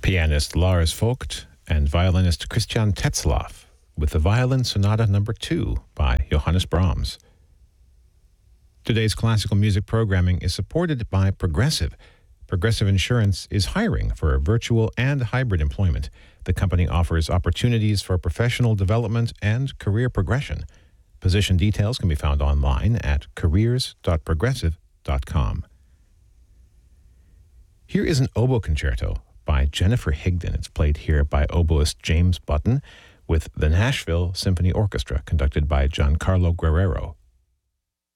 pianist Lars Vogt and violinist Christian Tetzlaff with the Violin Sonata No. 2 by Johannes Brahms. Today's classical music programming is supported by Progressive. Progressive Insurance is hiring for virtual and hybrid employment. The company offers opportunities for professional development and career progression. Position details can be found online at careers.progressive.com. Here is an oboe concerto by Jennifer Higdon. It's played here by oboist James Button with the Nashville Symphony Orchestra, conducted by Giancarlo Guerrero.